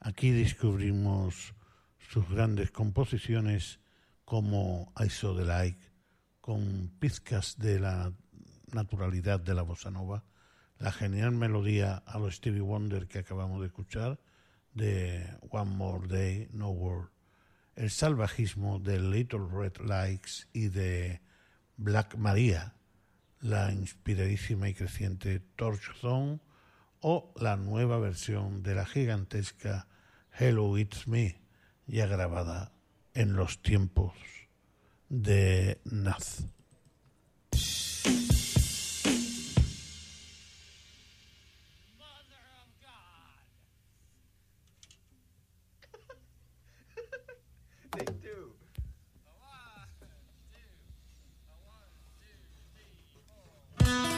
Aquí descubrimos sus grandes composiciones como I Saw the Light, con pizcas de la naturalidad de la bossa nova, la genial melodía a lo Stevie Wonder que acabamos de escuchar, de One More Day, No World, el salvajismo de Little Red Lights y de Black Maria, la inspiradísima y creciente Torch Zone, o la nueva versión de la gigantesca Hello It's Me, ya grabada en los tiempos de Naz.